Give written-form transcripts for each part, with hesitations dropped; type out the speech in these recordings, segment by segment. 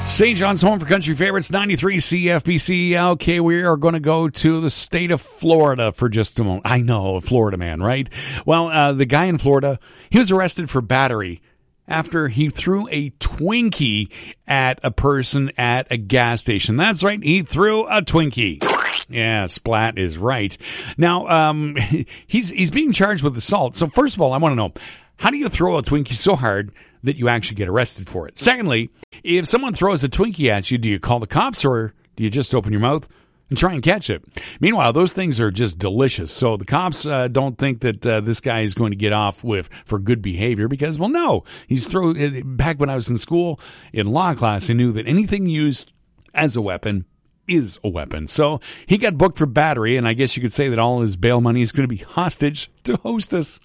St. John's home for country favorites, 93 CFBC. Okay, we are going to go to the state of Florida for just a moment. I know, a Florida man, right? Well, the guy in Florida, he was arrested for battery after he threw a Twinkie at a person at a gas station. That's right, he threw a Twinkie. Yeah, splat is right. Now, he's being charged with assault. So first of all, I want to know, how do you throw a Twinkie so hard that you actually get arrested for it? Secondly, if someone throws a Twinkie at you, do you call the cops or do you just open your mouth and try and catch it? Meanwhile, those things are just delicious. So the cops don't think that this guy is going to get off for good behavior because, well, no. Back when I was in school, in law class, I knew that anything used as a weapon is a weapon. So he got booked for battery, and I guess you could say that all his bail money is going to be hostage to Hostess.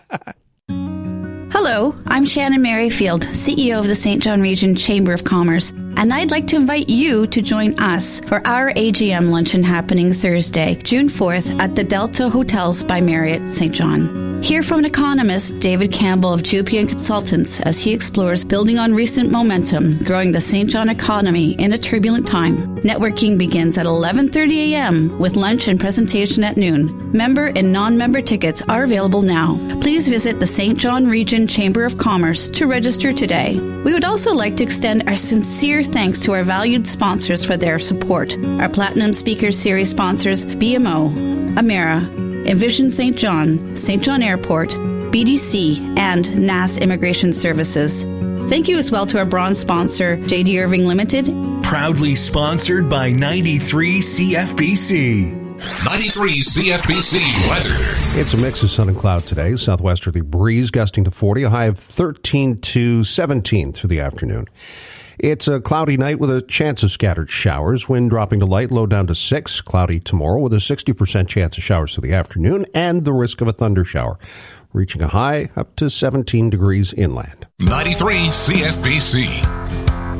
Hello, I'm Shannon Merrifield, CEO of the St. John Region Chamber of Commerce, and I'd like to invite you to join us for our AGM luncheon happening Thursday, June 4th at the Delta Hotels by Marriott St. John. Hear from an economist, David Campbell of Jupian Consultants, as he explores building on recent momentum, growing the St. John economy in a turbulent time. Networking begins at 11:30 a.m. with lunch and presentation at noon. Member and non-member tickets are available now. Please visit the St. John Region Chamber of Commerce to register today. We would also like to extend our sincere thanks to our valued sponsors for their support. Our Platinum Speakers Series sponsors, BMO, Amera, Envision St. John Airport, BDC, and NAS Immigration Services. Thank you as well to our bronze sponsor, JD Irving Limited. Proudly sponsored by 93 CFBC. 93 CFBC weather. It's a mix of sun and cloud today. Southwesterly breeze gusting to 40, a high of 13 to 17 through the afternoon. It's a cloudy night with a chance of scattered showers. Wind dropping to light, low down to 6. Cloudy tomorrow with a 60% chance of showers through the afternoon and the risk of a thunder shower, reaching a high up to 17 degrees inland. 93 CFBC.